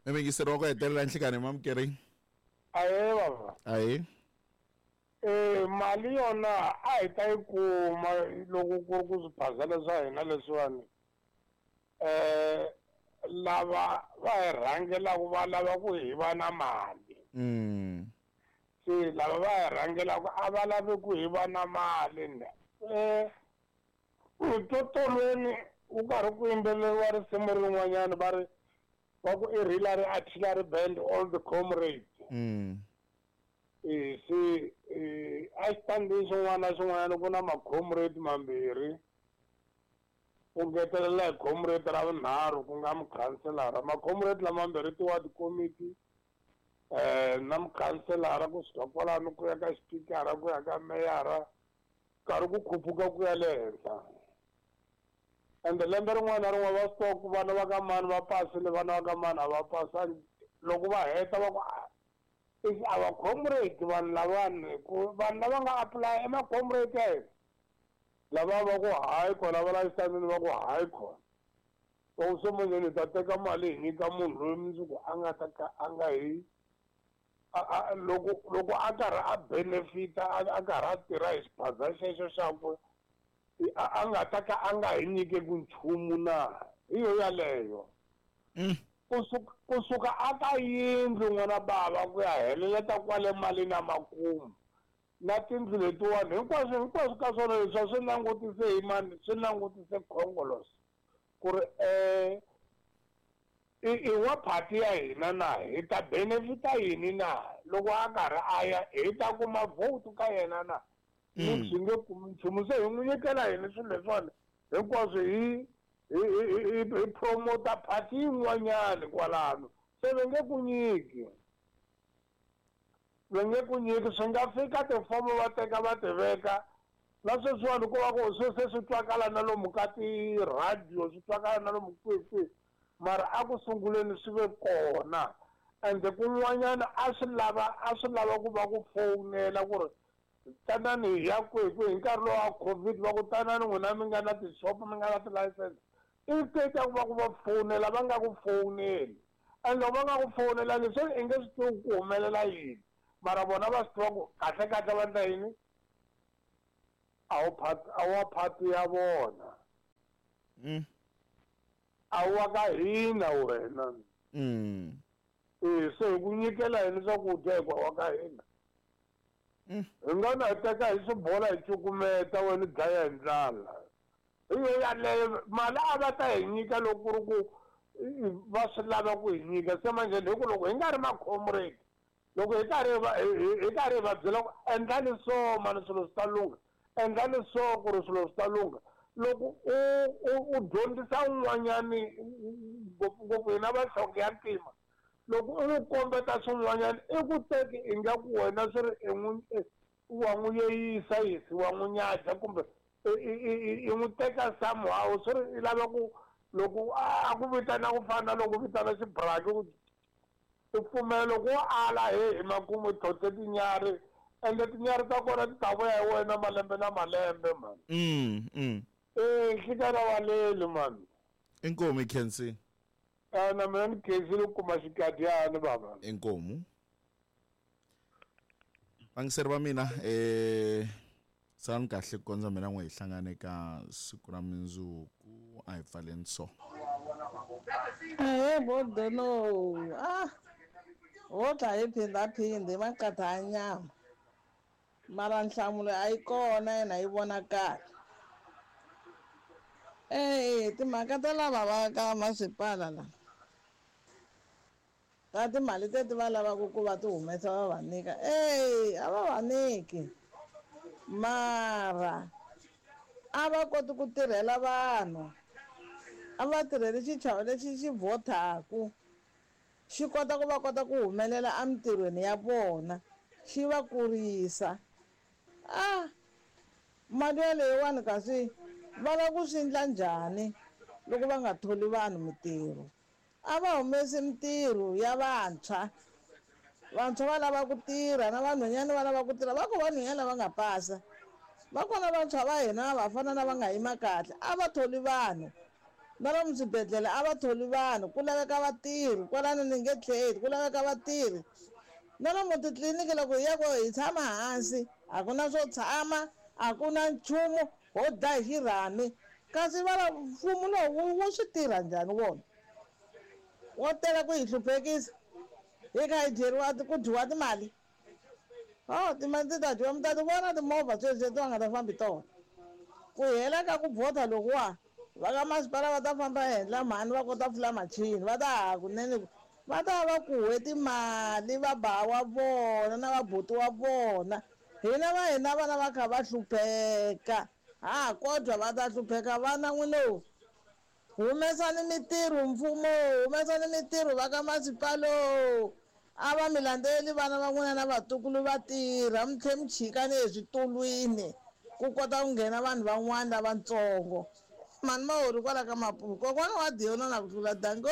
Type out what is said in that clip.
Me ngisero go hetelela nhlekane mamkering. Aye baba. Aye. Mali yona a hi ta yi kuma loko ku ri ku swiphazela swa hina leswiwani lava va hi rhangelaka va lava ku hi va na mali se lava va hi rhangelaka a va lavi ku hi va na mali totolweni u karhi ku yimbeleriwa risimu rin'wanyana va ku i real artillery band all the comrades se a xitandi xin'wana na xin'wanyana ku na ma-comrade mambirhi ku ngetelela hi comrade ra vunharhu ku nga mukhanselara ma-comrade lamambirhi ti-ward committee na mukhanselara kusuka kwalano ku ya ka xipikara ku ya ka meyara karhi ku khuphuka ku ya le henhla ende lembe rin'wana na rin'wana va swi tiva ku vana va ka mani va pasile vana va ka mani a va pasanga loko va heta va ku is our comrade vanhu lavani vanhu lava nga apply ma-comrade ya hina lava va ku hayi kona va la xitandini va ku hayi kona va ku semunjeni hi ta teka mali hi nyika munhu loyi mundzuku a nga ta ka a nga hi loko a karhi a benefita a karhi a tirha hi xiphaza xexo xakwe a nga ta ka a nga hi nyikeki nchumu na hi yo yaleyo kusuka aka yindlu n'wana bava ku ya heleleta kwale mali na makumu na tindlu letiwani hinkwaswo ka swona leswi swi langutise hi mani swi langutise khongolosi ku ri i wa phati ya hina na hi ta benefita yini na loko a karhi a ya hi ta kuma vote ka yena na swi nge kumi nchumu se hi n'wi nyikela yini swilo leswiwani hinkwaswo hi promota phati yin'wanyani kwalano se va nge ku nyiki swi nga fika tifomo va teka va ti veka na sweswiwani ku va ku se swi twakala na lomu ka ti-radio swi twakala na lomu kwihi mara a ku sunguleni swi ve kona ende kun'wanyana a swi lava ku va ku fowunela ku ri tanani hi ya kwihi hi nkarhi lowu wa covid va ku tanani n'wina mi nga na tishopo mi nga na tilayisense i teka ku va ku va fowunela va nga ku fowuneli ende loko va nga ku fowunelangi se i nge swi tivi ku humelela yini mara vona va swi tiva ku kahle va endla yini a wa phati ya vona a wa ka hina wena se hi ku nyikela yini swakudya hinkwawa ka hina hi nga na hi teka hi swi bola hi cukumeta wena dlaya hi ndlala hi yo yaleyo mali a va ta hi nyika loko ku ri ku va swi lava ku hi nyika se manjheni hi ku loko hi nga ri ma-comrade loko hi karhi hi va byela ku endlani so mani swilo swi ta lungha endlani so ku ri swilo swi ta lungha loko u dyondzisa un'wanyani ngopfungopfu hina va nhloko ya ntima loko u n'wi kombeta swin'wanyani i ku teki i nga ku wena swi ri wa n'wi yeyisa yisi wa n'wi nyadya kumbe i n'wi teka somehow swi ri i lava ku loko a ku vitana ku fana na loko vitana xibraki i pfumela loko wo ala hi makumu i thotse tinyari ende tinyari ta kona ti ta vuya hi wena malembe na malembe mani nhlekana waleli mani inkomu ikhensi na mina ni khensile ku kuma xikadyana baba inkomu vangiseri va mina sani kahle ku kondza mina n'we hi hlangane ka siku ra mindzuku a hi pfaleni so bodolo ho ta hi phindaphindi maqata ya nyama mara nhlamulo a yi kona yena yi vonakala timhaka ta lava va ka masipala la ta timali teti va lavaka ku va ti humesa va va nyika a va va nyiki mara a va koti ku tirhela vanhu a va tirheli xichava lexi xi vhotaku xi kota ku va kota ku humelela emitirhweni ya vona xi va kurisa mali ya leyiwani kasi va lava ku swi endla njhani loko va nga tholi vanhu mintirho a va humesi mintirho ya vantshwa va lava ku tirha na vanhwanyana va lava ku tirha va ku vanhwanyana lava nga pasa va kona vantshwa va hina vafana na va nga yima kahle a va tholi vanhu na lomu swibedhlele a va tholi vanhu ku laveka vatirhi kwalano ni nge tlheli ku laveka vatirhi na lomu titliliniki loko hi ya ko hi tshama hansi a ku na swo tshama a ku na nchumu ho dya hi xirhami kasi mfumo lowu wu swi tirha njhani wona wo tela ku hi hluphekisa hi kha hi dyeriwa ku dyiwa timali timali ti ta dyiwa mi ta ti vona timovha sweswi leti va nga ta fambi tona ku hela ka ku vhota lokuwa va ka masipala va ta famba ehenhla mhani va kota pfula machini va ta ha kunene va ta va kuwe timali va ba wa vona na vabuti wa vona hina vana va kha va hlupheka kodwa va ta hlupheka vana n'wina humesani mintirho mfumo humesani mintirho va ka masipalo a va mi landzeli vana va n'wina na vatukulu va tirha mi tlhe mi chikani eswitulwini ku kota ku nghena vanhu van'wana lavatsongo mani mahori kwala ka mapuko kokwana wa diyona na ku tlula dango